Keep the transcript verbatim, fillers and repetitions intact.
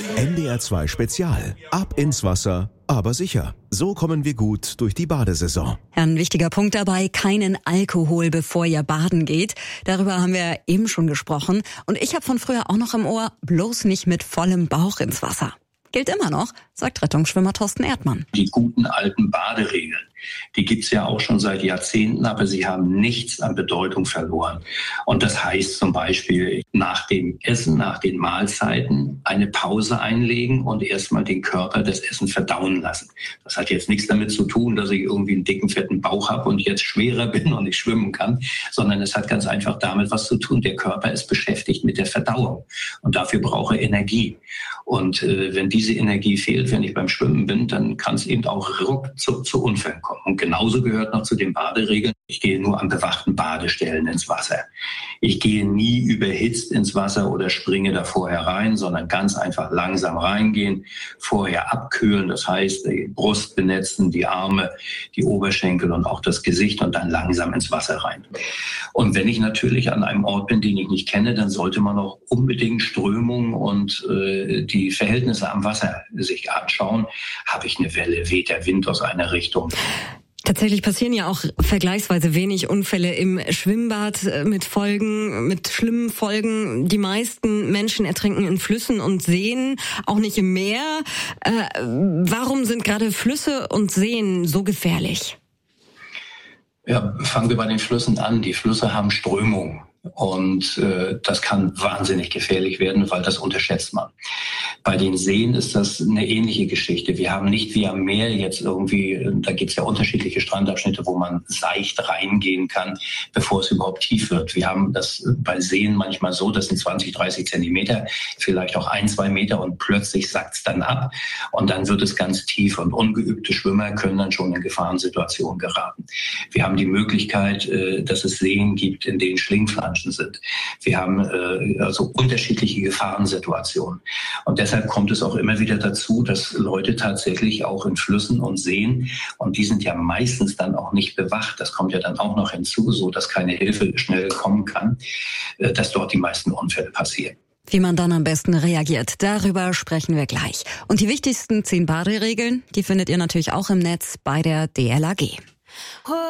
N D R zwei Spezial. Ab ins Wasser, aber sicher. So kommen wir gut durch die Badesaison. Ein wichtiger Punkt dabei, keinen Alkohol, bevor ihr baden geht. Darüber haben wir eben schon gesprochen. Und ich habe von früher auch noch im Ohr, bloß nicht mit vollem Bauch ins Wasser. Gilt immer noch, sagt Rettungsschwimmer Thorsten Erdmann. Die guten alten Baderegeln, die gibt's ja auch schon seit Jahrzehnten, aber sie haben nichts an Bedeutung verloren. Und das heißt zum Beispiel nach dem Essen, nach den Mahlzeiten eine Pause einlegen und erstmal den Körper das Essen verdauen lassen. Das hat jetzt nichts damit zu tun, dass ich irgendwie einen dicken, fetten Bauch habe und jetzt schwerer bin und nicht schwimmen kann, sondern es hat ganz einfach damit was zu tun. Der Körper ist beschäftigt mit der Verdauung und dafür braucht er Energie. Und äh, wenn diese Energie fehlt, wenn ich beim Schwimmen bin, dann kann es eben auch ruckzuck zu Unfällen kommen. Und genauso gehört noch zu den Baderegeln, ich gehe nur an bewachten Badestellen ins Wasser. Ich gehe nie überhitzt ins Wasser oder springe da vorher rein, sondern ganz einfach langsam reingehen, vorher abkühlen, das heißt die Brust benetzen, die Arme, die Oberschenkel und auch das Gesicht und dann langsam ins Wasser rein. Und wenn ich natürlich an einem Ort bin, den ich nicht kenne, dann sollte man auch unbedingt Strömung und äh, die Verhältnisse am Wasser sich anschauen. Habe ich eine Welle, weht der Wind aus einer Richtung? Tatsächlich passieren ja auch vergleichsweise wenig Unfälle im Schwimmbad mit Folgen, mit schlimmen Folgen. Die meisten Menschen ertrinken in Flüssen und Seen, auch nicht im Meer. Äh, warum sind gerade Flüsse und Seen so gefährlich? Ja, fangen wir bei den Flüssen an. Die Flüsse haben Strömung. Und äh, das kann wahnsinnig gefährlich werden, weil das unterschätzt man. Bei den Seen ist das eine ähnliche Geschichte. Wir haben nicht wie am Meer jetzt irgendwie, da gibt es ja unterschiedliche Strandabschnitte, wo man seicht reingehen kann, bevor es überhaupt tief wird. Wir haben das bei Seen manchmal so, das sind zwanzig, dreißig Zentimeter, vielleicht auch ein, zwei Meter und plötzlich sackt es dann ab und dann wird es ganz tief und ungeübte Schwimmer können dann schon in Gefahrensituationen geraten. Wir haben die Möglichkeit, äh, dass es Seen gibt, in denen Schlingpflanzen sind. Wir haben äh, also unterschiedliche Gefahrensituationen. Und deshalb kommt es auch immer wieder dazu, dass Leute tatsächlich auch in Flüssen und Seen, und die sind ja meistens dann auch nicht bewacht, das kommt ja dann auch noch hinzu, so dass keine Hilfe schnell kommen kann, äh, dass dort die meisten Unfälle passieren. Wie man dann am besten reagiert, darüber sprechen wir gleich. Und die wichtigsten zehn Baderegeln, die findet ihr natürlich auch im Netz bei der D L R G.